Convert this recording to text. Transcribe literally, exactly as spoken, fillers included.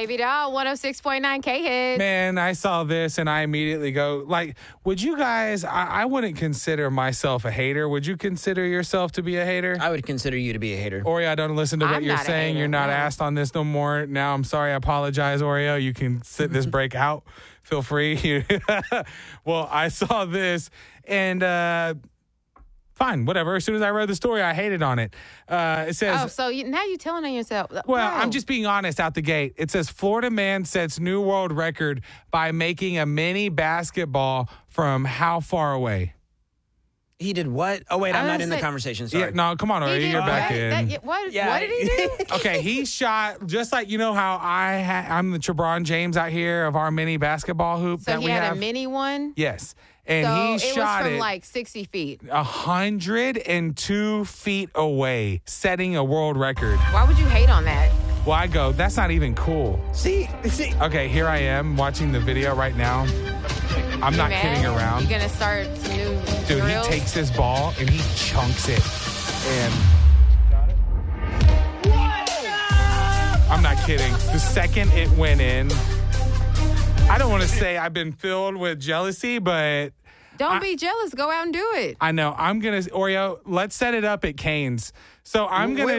Baby Doll, one oh six point nine K-Hits. Man, I saw this and I immediately go, like, would you guys, I, I wouldn't consider myself a hater. Would you consider yourself to be a hater? I would consider you to be a hater. Oreo, I don't listen to what I'm you're not a saying. hater, You're not no. asked on this no more. Now, I'm sorry. I apologize, Oreo. You can sit this break out. Feel free. Well, I saw this and, uh, fine, whatever. As soon as I read the story, I hated on it. Uh, it says, Oh, so you, now you're telling on yourself. well, Bro. I'm just being honest out the gate. It says Florida man sets new world record by making a mini basketball from how far away? He did what? Oh, wait, I I'm was not in the say- conversation. Sorry. Yeah, no, come on, He Oreo. did You're back what? in. That, what, Yeah, what did he do? Okay, he shot just like, you know how I ha- I'm the LeBron James out here of our mini basketball hoop So that he we had have. a mini one? Yes. And So he it shot was from it like sixty feet. one hundred two feet away, setting a world record. Why would you hate on that? Well, I go, that's not even cool. See? See? Okay, here I am watching the video right now. I'm not Man, kidding around. You gonna start some new Dude, drills? he takes this ball and he chunks it. And I'm not kidding. The second it went in, I don't want to say I've been filled with jealousy, but Don't I- be jealous. Go out and do it. I know I'm going to, Oreo, let's set it up at Cane's. So I'm Wait, going